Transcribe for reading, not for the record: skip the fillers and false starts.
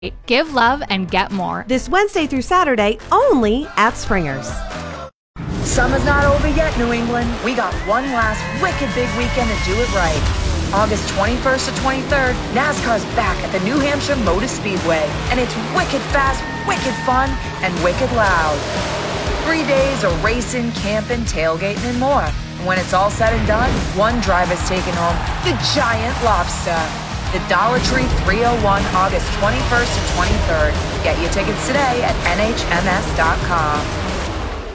Give love and get more. This Wednesday through Saturday, only at Springer's. Summer's not over yet, New England. We got one last wicked big weekend to do it right. August 21st to 23rd, NASCAR's back at the New Hampshire Motor Speedway, and it's wicked fast, wicked fun, and wicked loud. 3 days of racing, camping, tailgating, and more. And when it's all said and done, one driver's taking home the giant lobster. The Dollar Tree 301, August 21st to 23rd. Get your tickets today at nhms.com.